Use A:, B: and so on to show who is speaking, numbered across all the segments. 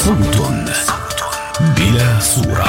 A: صوت بلا صورة.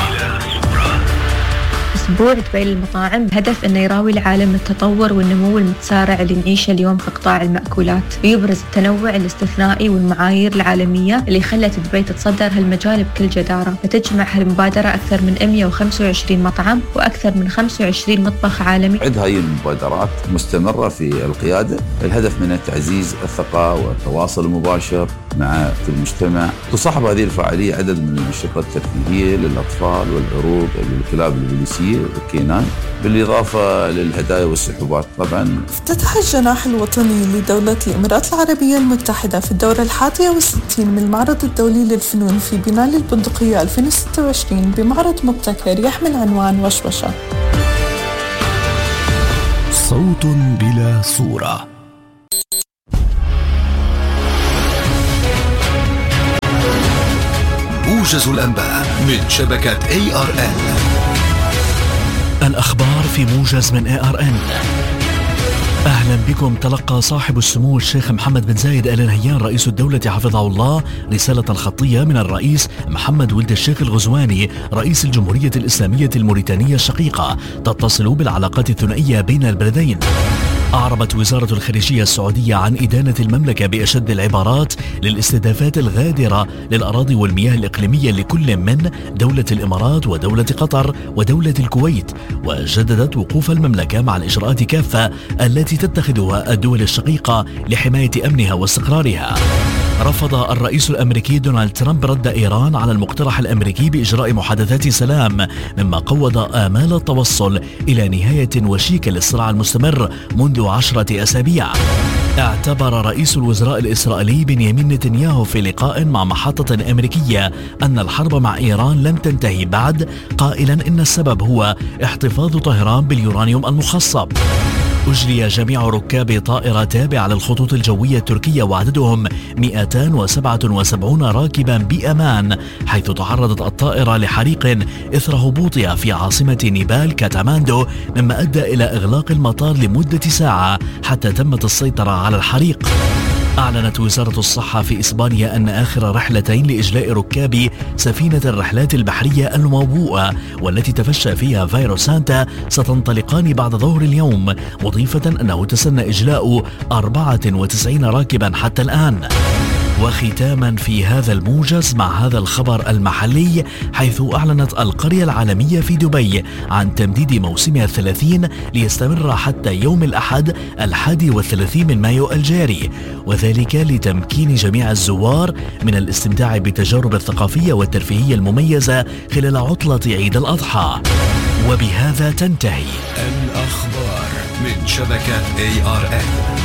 B: أسبوع دبي للمطاعم بهدف أنه يراوي العالم التطور والنمو المتسارع اللي نعيشه اليوم في قطاع المأكولات، ويبرز التنوع الاستثنائي والمعايير العالمية اللي خلت دبي تتصدر هالمجال بكل جدارة. فتجمع هالمبادرة أكثر من 125 مطعم وأكثر من 25 مطبخ عالمي.
C: عد هاي المبادرات مستمرة في القيادة، الهدف منها تعزيز الثقة والتواصل المباشر مع المجتمع. تصاحب هذه الفعالية عدد من الأنشطة الترفيهية للأطفال والعروض للكلاب البوليسية والكينان، بالإضافة للهدايا والسحوبات. طبعا
D: افتتح الجناح الوطني لدولة الإمارات العربية المتحدة في الدورة 61 من المعرض الدولي للفنون في بناء البندقية 2026 بمعرض مبتكر يحمل عنوان وشوشة.
A: صوت بلا صورة. موجز الأنباء من شبكة ARN.
E: الأخبار في موجز من ARN. أهلا بكم. تلقى صاحب السمو الشيخ محمد بن زايد آل نهيان رئيس الدولة حفظه الله رسالة خطية من الرئيس محمد ولد الشيخ الغزواني رئيس الجمهورية الإسلامية الموريتانية الشقيقة تتصل بالعلاقات الثنائية بين البلدين. أعربت وزارة الخارجية السعودية عن إدانة المملكة بأشد العبارات للاستهدافات الغادرة للأراضي والمياه الإقليمية لكل من دولة الإمارات ودولة قطر ودولة الكويت، وجددت وقوف المملكة مع الإجراءات كافة التي تتخذها الدول الشقيقة لحماية أمنها واستقرارها. رفض الرئيس الأمريكي دونالد ترامب رد إيران على المقترح الأمريكي بإجراء محادثات سلام، مما قوض آمال التوصل إلى نهاية وشيكة للصراع المستمر منذ 10 أسابيع. اعتبر رئيس الوزراء الإسرائيلي بنيامين نتنياهو في لقاء مع محطة أمريكية أن الحرب مع إيران لم تنتهي بعد، قائلا إن السبب هو احتفاظ طهران باليورانيوم المخصب. أجري جميع ركاب طائرة تابعة للخطوط الجوية التركية وعددهم 277 راكبا بأمان، حيث تعرضت الطائرة لحريق إثر هبوطها في عاصمة نيبال كاتماندو، مما أدى إلى إغلاق المطار لمدة ساعة حتى تمت السيطرة على الحريق. أعلنت وزارة الصحة في إسبانيا أن آخر رحلتين لإجلاء ركاب سفينة الرحلات البحرية الموبوءة والتي تفشى فيها فيروس سانتا ستنطلقان بعد ظهر اليوم، مضيفة أنه تسنى إجلاء 94 راكبا حتى الآن. وختاما في هذا الموجز مع هذا الخبر المحلي، حيث أعلنت القرية العالمية في دبي عن تمديد موسمها 30 ليستمر حتى يوم الأحد 31 من مايو الجاري، وذلك لتمكين جميع الزوار من الاستمتاع بالتجارب الثقافية والترفيهية المميزة خلال عطلة عيد الأضحى. وبهذا تنتهي
A: الأخبار من شبكة ARN.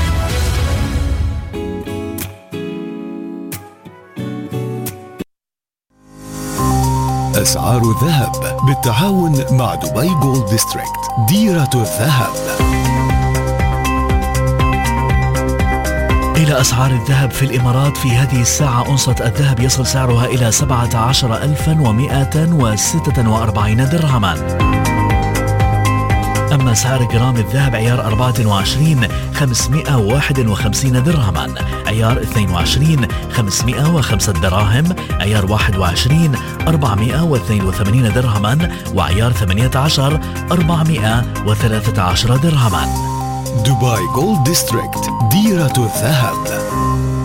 A: أسعار الذهب بالتعاون مع دبي جولد ديستريكت، ديرة الذهب.
E: إلى أسعار الذهب في الإمارات في هذه الساعة. أونصة الذهب يصل سعرها إلى 17,146 درهما. أما سعر جرام الذهب عيار 24 551 درهما، عيار 22 505 دراهم، عيار 21 482 درهما، وعيار 18 413 درهما.
A: دبي جولد ديستريكت، ديرة الذهب.